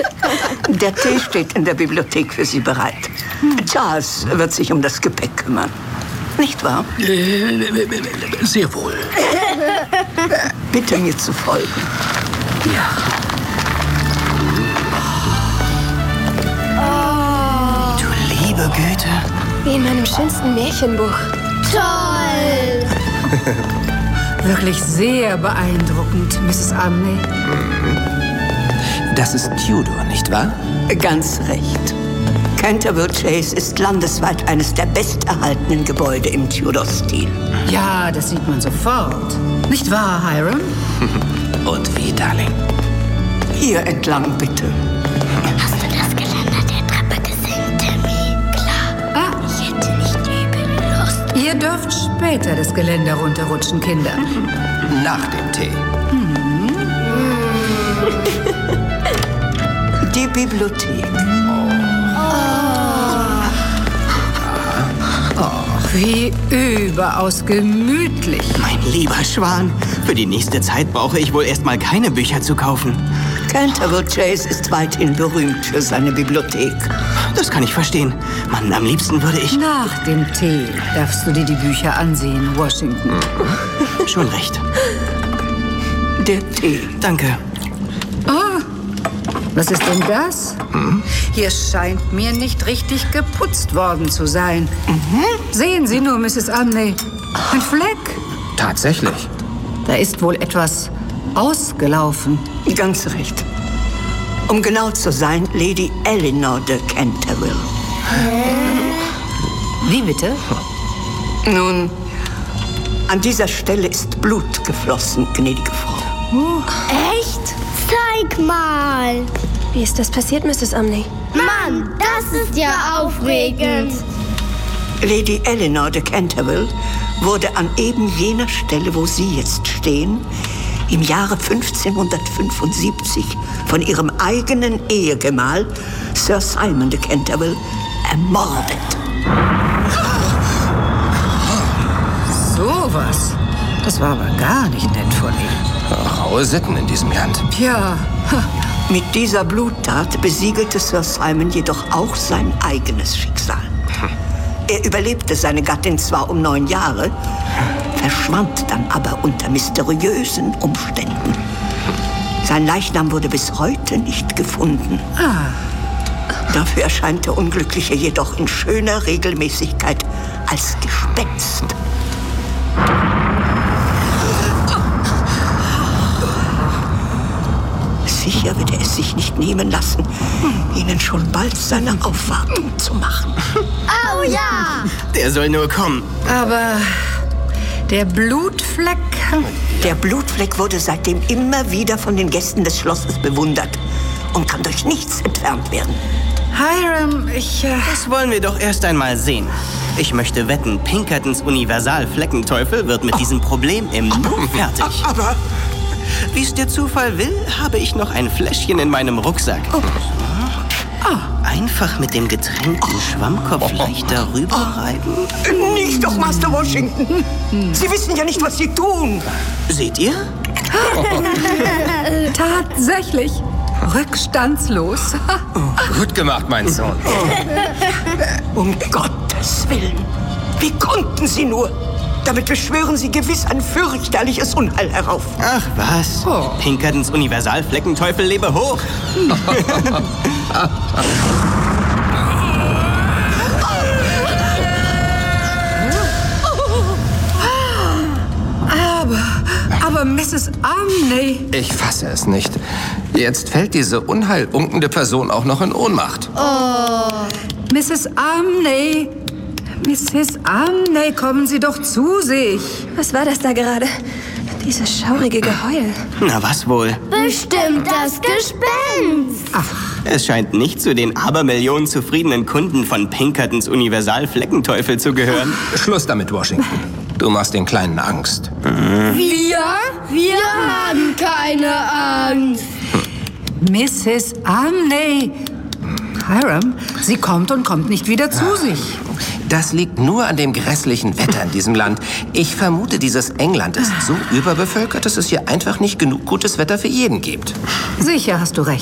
Der Tee steht in der Bibliothek für Sie bereit. Charles wird sich um das Gepäck kümmern. Nicht wahr? Sehr wohl. Bitte mir zu folgen. Ja. Du liebe Güte. Wie in meinem schönsten Märchenbuch. Toll! Wirklich sehr beeindruckend, Mrs. Umney. Das ist Tudor, nicht wahr? Ganz recht. Canterville Chase ist landesweit eines der besterhaltenen Gebäude im Tudor-Stil. Ja, das sieht man sofort. Nicht wahr, Hiram? Und wie, Darling? Hier entlang, bitte. Hast du das Geländer der Treppe gesehen, Timmy? Klar. Ich hätte nicht übel Lust. Ihr dürft später das Geländer runterrutschen, Kinder. Nach dem Tee. Die Bibliothek. Wie überaus gemütlich. Mein lieber Schwan, für die nächste Zeit brauche ich wohl erst mal keine Bücher zu kaufen. Canterville Chase ist weithin berühmt für seine Bibliothek. Das kann ich verstehen. Mann, am liebsten würde ich... Nach dem Tee darfst du dir die Bücher ansehen, Washington. Schon recht. Der Tee. Danke. Was ist denn das? Hier scheint mir nicht richtig geputzt worden zu sein. Sehen Sie nur, Mrs. Umney. Ein Fleck. Tatsächlich. Da ist wohl etwas ausgelaufen. Ganz recht. Um genau zu sein, Lady Eleanor de Canterville. Wie bitte? Nun, an dieser Stelle ist Blut geflossen, gnädige Frau. Echt? Zeig mal. Wie ist das passiert, Mrs. Umney? Mann, das ist ja aufregend. Lady Eleanor de Canterville wurde an eben jener Stelle, wo Sie jetzt stehen, im Jahre 1575 von ihrem eigenen Ehegemahl, Sir Simon de Canterville, ermordet. Sowas. Das war aber gar nicht nett von ihm. Raue Sitten in diesem Land. Ja, Mit dieser Bluttat besiegelte Sir Simon jedoch auch sein eigenes Schicksal. Er überlebte seine Gattin zwar um 9 Jahre, verschwand dann aber unter mysteriösen Umständen. Sein Leichnam wurde bis heute nicht gefunden. Dafür erscheint der Unglückliche jedoch in schöner Regelmäßigkeit als Gespenst. Sicher wird er es sich nicht nehmen lassen, Ihnen schon bald seine Aufwartung zu machen. Oh ja! Der soll nur kommen. aber der Blutfleck... Der Blutfleck wurde seitdem immer wieder von den Gästen des Schlosses bewundert und kann durch nichts entfernt werden. Hiram, Das wollen wir doch erst einmal sehen. Ich möchte wetten, Pinkertons Universal-Fleckenteufel wird mit diesem Problem im Nu fertig. Aber Wie es der Zufall will, habe ich noch ein Fläschchen in meinem Rucksack. Einfach mit dem getränkten Schwammkopf leicht darüber reiben. nicht doch, Master Washington. Sie wissen ja nicht, was Sie tun. Seht ihr? tatsächlich rückstandslos. Gut gemacht, mein Sohn. Um Gottes Willen. Wie konnten Sie nur? Damit beschwören Sie gewiss ein fürchterliches Unheil herauf. Ach was. Pinkertons Universal-Fleckenteufel lebe hoch. Aber Mrs. Umney... Ich fasse es nicht. Jetzt fällt diese unheilunkende Person auch noch in Ohnmacht. Mrs. Umney... Mrs. Umney, kommen Sie doch zu sich. Was war das da gerade? Dieses schaurige Geheul. Na was wohl? Bestimmt das Gespenst. Es scheint nicht zu den Abermillionen zufriedenen Kunden von Pinkertons Universal-Fleckenteufel zu gehören. Schluss damit, Washington. Du machst den Kleinen Angst. Wir haben keine Angst. Mrs. Umney. Hiram, sie kommt und kommt nicht wieder zu sich. Das liegt nur an dem grässlichen Wetter in diesem Land. Ich vermute, dieses England ist so überbevölkert, dass es hier einfach nicht genug gutes Wetter für jeden gibt. Sicher hast du recht.